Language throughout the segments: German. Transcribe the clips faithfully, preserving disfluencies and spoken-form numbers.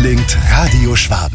klingt Radio Schwaben.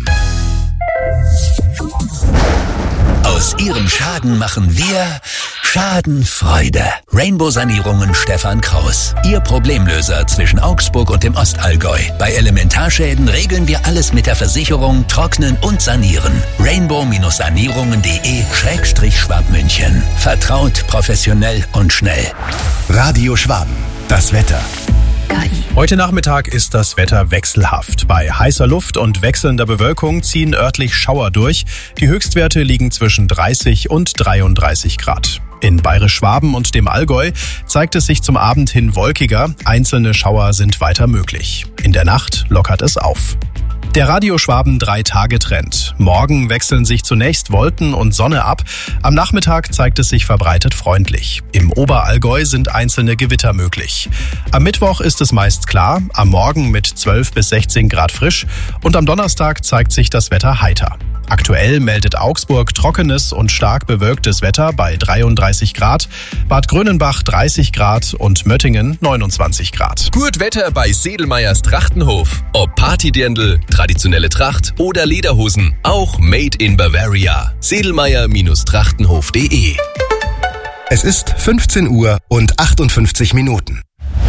Aus Ihrem Schaden machen wir Schadenfreude. Rainbow Sanierungen Stefan Kraus. Ihr Problemlöser zwischen Augsburg und dem Ostallgäu. Bei Elementarschäden regeln wir alles mit der Versicherung, trocknen und sanieren. rainbow-sanierungen.de Schrägstrich Schwabmünchen. Vertraut, professionell und schnell. Radio Schwaben. Das Wetter. Heute Nachmittag ist das Wetter wechselhaft. Bei heißer Luft und wechselnder Bewölkung ziehen örtlich Schauer durch. Die Höchstwerte liegen zwischen dreißig und dreiunddreißig Grad. In Bayerisch-Schwaben und dem Allgäu zeigt es sich zum Abend hin wolkiger. Einzelne Schauer sind weiter möglich. In der Nacht lockert es auf. Der Radio Schwaben drei-Tage-Trend. Morgen wechseln sich zunächst Wolken und Sonne ab. Am Nachmittag zeigt es sich verbreitet freundlich. Im Oberallgäu sind einzelne Gewitter möglich. Am Mittwoch ist es meist klar, am Morgen mit zwölf bis sechzehn Grad frisch und am Donnerstag zeigt sich das Wetter heiter. Aktuell meldet Augsburg trockenes und stark bewölktes Wetter bei dreiunddreißig Grad, Bad Grönenbach dreißig Grad und Möttingen neunundzwanzig Grad. Gut Wetter bei Sedelmeyers Trachtenhof. Ob Partydirndl, traditionelle Tracht oder Lederhosen, auch made in Bavaria. Sedelmeyer-Trachtenhof punkt de. Es ist fünfzehn Uhr und achtundfünfzig Minuten.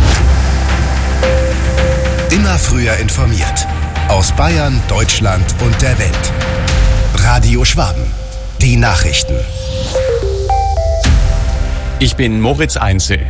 Immer früher informiert. Aus Bayern, Deutschland und der Welt. Radio Schwaben. Die Nachrichten. Ich bin Moritz Einzel.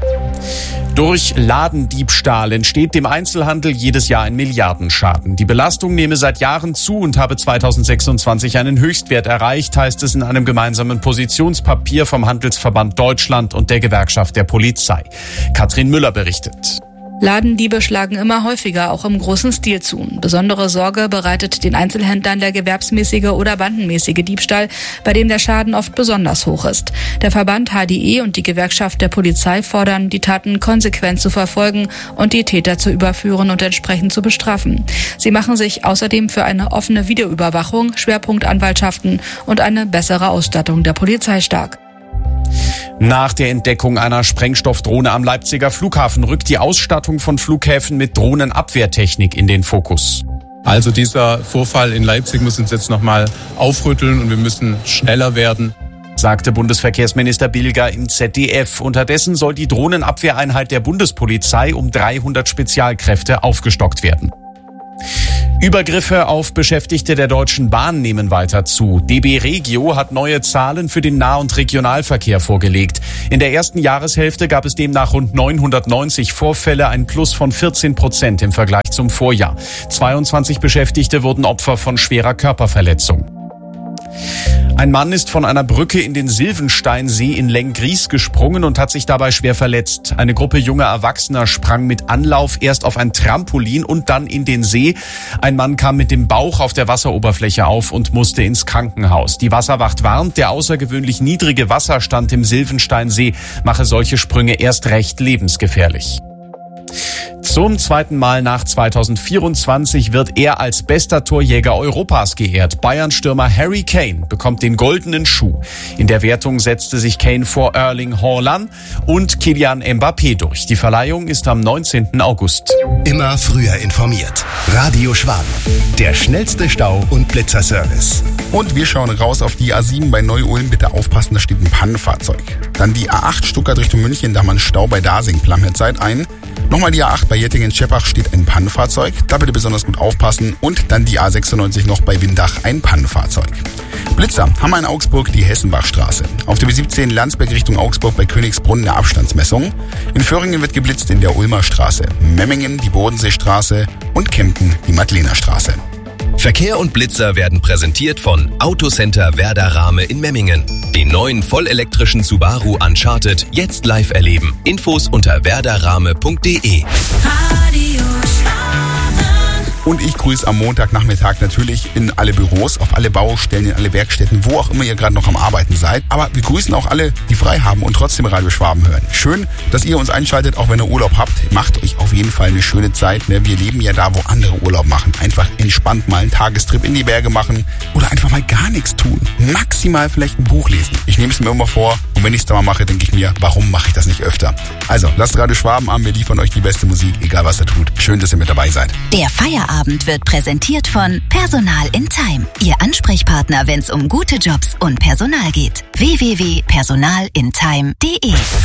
Durch Ladendiebstahl entsteht dem Einzelhandel jedes Jahr ein Milliardenschaden. Die Belastung nehme seit Jahren zu und habe zweitausendsechsundzwanzig einen Höchstwert erreicht, heißt es in einem gemeinsamen Positionspapier vom Handelsverband Deutschland und der Gewerkschaft der Polizei. Katrin Müller berichtet. Ladendiebe schlagen immer häufiger, auch im großen Stil zu. Besondere Sorge bereitet den Einzelhändlern der gewerbsmäßige oder bandenmäßige Diebstahl, bei dem der Schaden oft besonders hoch ist. Der Verband H D E und die Gewerkschaft der Polizei fordern, die Taten konsequent zu verfolgen und die Täter zu überführen und entsprechend zu bestrafen. Sie machen sich außerdem für eine offene Videoüberwachung, Schwerpunktanwaltschaften und eine bessere Ausstattung der Polizei stark. Nach der Entdeckung einer Sprengstoffdrohne am Leipziger Flughafen rückt die Ausstattung von Flughäfen mit Drohnenabwehrtechnik in den Fokus. Also dieser Vorfall in Leipzig muss uns jetzt nochmal aufrütteln und wir müssen schneller werden, sagte Bundesverkehrsminister Bilger im Z D F. Unterdessen soll die Drohnenabwehreinheit der Bundespolizei um dreihundert Spezialkräfte aufgestockt werden. Übergriffe auf Beschäftigte der Deutschen Bahn nehmen weiter zu. D B Regio hat neue Zahlen für den Nah- und Regionalverkehr vorgelegt. In der ersten Jahreshälfte gab es demnach rund neunhundertneunzig Vorfälle, ein Plus von vierzehn Prozent im Vergleich zum Vorjahr. zweiundzwanzig Beschäftigte wurden Opfer von schwerer Körperverletzung. Ein Mann ist von einer Brücke in den Silvensteinsee in Lenggries gesprungen und hat sich dabei schwer verletzt. Eine Gruppe junger Erwachsener sprang mit Anlauf erst auf ein Trampolin und dann in den See. Ein Mann kam mit dem Bauch auf der Wasseroberfläche auf und musste ins Krankenhaus. Die Wasserwacht warnt, der außergewöhnlich niedrige Wasserstand im Silvensteinsee mache solche Sprünge erst recht lebensgefährlich. Zum zweiten Mal nach zweitausendvierundzwanzig wird er als bester Torjäger Europas geehrt. Bayern-Stürmer Harry Kane bekommt den goldenen Schuh. In der Wertung setzte sich Kane vor Erling Haaland und Kylian Mbappé durch. Die Verleihung ist am neunzehnten August. Immer früher informiert. Radio Schwaben. Der schnellste Stau- und Blitzerservice. Und wir schauen raus auf die A sieben bei Neu-Ulm. Bitte aufpassen, da steht ein Pannenfahrzeug. Dann die A acht Stuttgart Richtung München, da haben wir einen Stau bei Dasing. Planen Zeit ein. Nochmal die A acht bei Jettingen-Scheppach steht ein Pannenfahrzeug. Da bitte besonders gut aufpassen. Und dann die A sechsundneunzig noch bei Windach ein Pannenfahrzeug. Blitzer haben wir in Augsburg die Hessenbachstraße. Auf der B siebzehn Landsberg Richtung Augsburg bei Königsbrunn eine Abstandsmessung. In Föhringen wird geblitzt in der Ulmer Straße. Memmingen die Bodenseestraße und Kempten die Madlenerstraße. Verkehr und Blitzer werden präsentiert von Autocenter Werder Rahme in Memmingen. Den neuen vollelektrischen Subaru Uncharted jetzt live erleben. Infos unter werderrahme punkt de. Und ich grüße am Montagnachmittag natürlich in alle Büros, auf alle Baustellen, in alle Werkstätten, wo auch immer ihr gerade noch am Arbeiten seid. Aber wir grüßen auch alle, die frei haben und trotzdem Radio Schwaben hören. Schön, dass ihr uns einschaltet, auch wenn ihr Urlaub habt. Macht euch auf jeden Fall eine schöne Zeit. Wir leben ja da, wo andere Urlaub machen. Einfach entspannt mal einen Tagestrip in die Berge machen oder einfach mal gar nichts tun. Maximal vielleicht ein Buch lesen. Ich nehme es mir immer vor, um Und wenn ich es da mal mache, denke ich mir, warum mache ich das nicht öfter? Also, lasst Radio Schwaben an, wir liefern euch die beste Musik, egal was ihr tut. Schön, dass ihr mit dabei seid. Der Feierabend wird präsentiert von Personal in Time. Ihr Ansprechpartner, wenn es um gute Jobs und Personal geht. w w w punkt personal in time punkt de